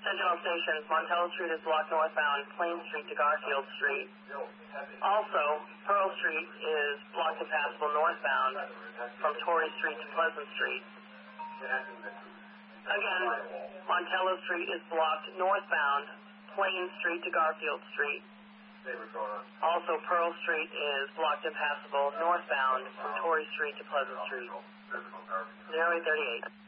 Sentinel Station, Montello Street is blocked northbound, Plain Street to Garfield Street. Also, Pearl Street is blocked impassable northbound from Torrey Street to Pleasant Street. Again, Montello Street is blocked northbound, Plain Street to Garfield Street. Also, Pearl Street is blocked impassable northbound from Torrey Street to Pleasant Street. 0838.